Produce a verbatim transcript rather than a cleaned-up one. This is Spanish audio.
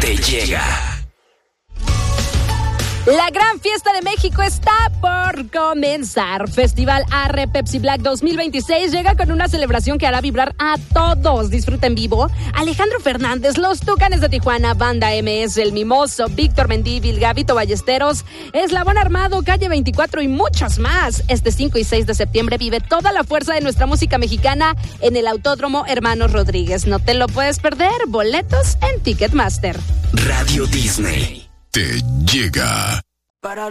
te llega. La gran fiesta de México está por comenzar. Festival Arre Pepsi Black dos mil veintiséis llega con una celebración que hará vibrar a todos. Disfruta en vivo Alejandro Fernández, Los Tucanes de Tijuana, Banda M S, El Mimoso, Víctor Mendívil, Gabito Ballesteros, Eslabón Armado, Calle veinticuatro y muchos más. Este cinco y seis de septiembre vive toda la fuerza de nuestra música mexicana en el Autódromo Hermanos Rodríguez. No te lo puedes perder. Boletos en Ticketmaster. Radio Disney te llega. Para